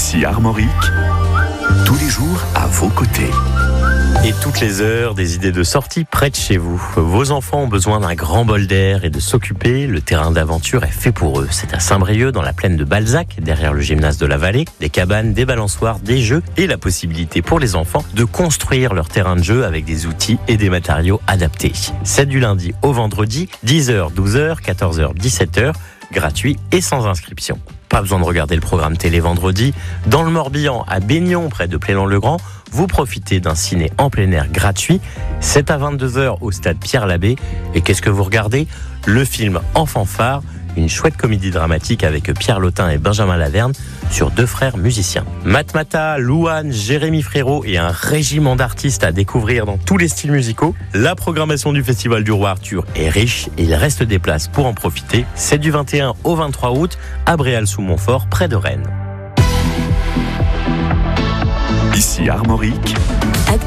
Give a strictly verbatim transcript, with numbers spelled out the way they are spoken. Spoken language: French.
Ici Armorique, tous les jours à vos côtés. Et toutes les heures, des idées de sortie près de chez vous. Vos enfants ont besoin d'un grand bol d'air et de s'occuper. Le terrain d'aventure est fait pour eux. C'est à Saint-Brieuc, dans la plaine de Balzac, derrière le gymnase de la Vallée. Des cabanes, des balançoires, des jeux et la possibilité pour les enfants de construire leur terrain de jeu avec des outils et des matériaux adaptés. C'est du lundi au vendredi, dix heures, douze heures, quatorze heures, dix-sept heures, gratuit et sans inscription. Pas besoin de regarder le programme télé vendredi. Dans le Morbihan, à Baignon, près de Plélan-le-Grand, vous profitez d'un ciné en plein air gratuit. C'est à vingt-deux heures au stade Pierre-Labbé. Et qu'est-ce que vous regardez ? Le film En fanfare, une chouette comédie dramatique avec Pierre Lotin et Benjamin Laverne sur deux frères musiciens. Matmata, Louane, Jérémy Frérot et un régiment d'artistes à découvrir dans tous les styles musicaux. La programmation du Festival du Roi Arthur est riche et il reste des places pour en profiter. C'est du vingt et un au vingt-trois août à Bréal-sous-Montfort, près de Rennes. Ici Armorique,